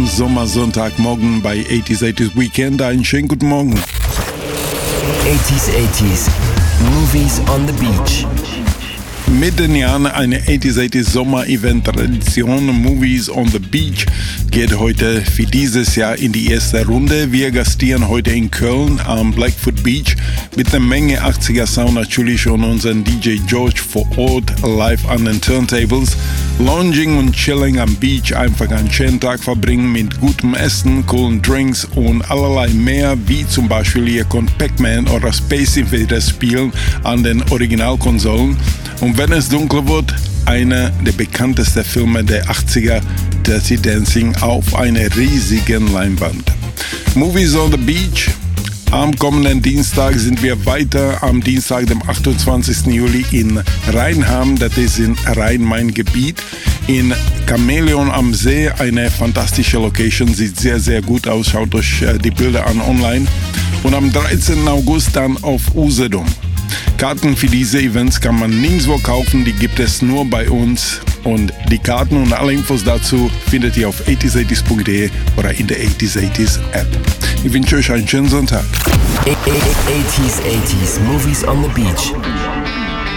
am Sommersonntagmorgen bei 80s Weekend. Einen schönen guten Morgen. 80s, Movies on the Beach. Mit den Jahren eine 80s Sommer-Event-Tradition. Movies on the Beach geht heute für dieses Jahr in die erste Runde. Wir gastieren heute in Köln am Blackfoot Beach mit einer Menge 80er Sound, natürlich und unseren DJ George vor Ort live an den Turntables. Lounging und Chilling am Beach, einfach einen schönen Tag verbringen mit gutem Essen, coolen Drinks und allerlei mehr, wie zum Beispiel ihr könnt Pac-Man oder Space Invaders spielen an den Originalkonsolen. Und wenn es dunkel wird, einer der bekanntesten Filme der 80er, Dirty Dancing auf einer riesigen Leinwand. Movies on the Beach. Am kommenden Dienstag sind wir weiter am Dienstag, dem 28. Juli in Rheinham, das ist in Rhein-Main-Gebiet, in Chamäleon am See, eine fantastische Location, sieht sehr, sehr gut aus, schaut euch die Bilder an online. Und am 13. August dann auf Usedom. Karten für diese Events kann man nirgendwo kaufen, die gibt es nur bei uns. Und die Karten und alle Infos dazu findet ihr auf 80s80s.de oder in der 80s80s App. Ich wünsche euch einen schönen Sonntag. 80s, Movies on the Beach.